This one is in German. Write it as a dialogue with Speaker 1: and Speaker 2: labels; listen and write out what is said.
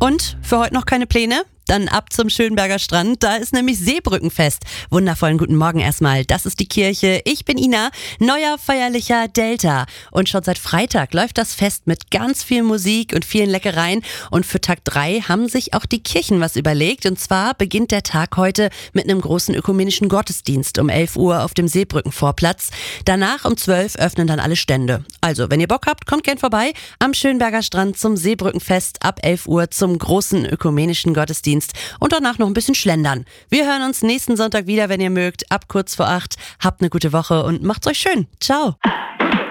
Speaker 1: Und für heute noch keine Pläne? Dann ab zum Schönberger Strand, da ist nämlich Seebrückenfest. Wundervollen guten Morgen erstmal, das ist die Kirche, ich bin Ina, neuer feierlicher Delta. Und schon seit Freitag läuft das Fest mit ganz viel Musik und vielen Leckereien. Und für Tag 3 haben sich auch die Kirchen was überlegt. Und zwar beginnt der Tag heute mit einem großen ökumenischen Gottesdienst um 11 Uhr auf dem Seebrückenvorplatz. Danach um 12 öffnen dann alle Stände. Also, wenn ihr Bock habt, kommt gern vorbei am Schönberger Strand zum Seebrückenfest ab 11 Uhr zum großen ökumenischen Gottesdienst. Und danach noch ein bisschen schlendern. Wir hören uns nächsten Sonntag wieder, wenn ihr mögt, ab kurz vor 8. Habt eine gute Woche und macht's euch schön. Ciao.